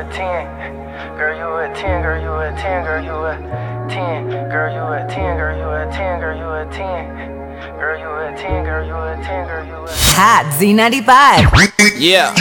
a 10. Girl, you a 10, girl, you a 10, girl, you a 10. Girl, you a 10, girl, you a 10, girl, you a 10. Girl, you a 10, girl, you a 10, girl, you a 10. Hot Z95. Yeah.